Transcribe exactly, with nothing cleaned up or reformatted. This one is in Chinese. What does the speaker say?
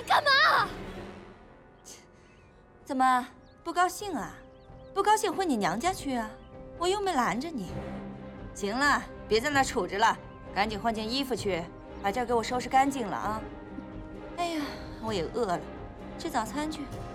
干嘛？ 怎么不高兴啊？不高兴回你娘家去啊！我又没拦着你。行了，别在那杵着了，赶紧换件衣服去，把这儿给我收拾干净了啊！哎呀，我也饿了，吃早餐去。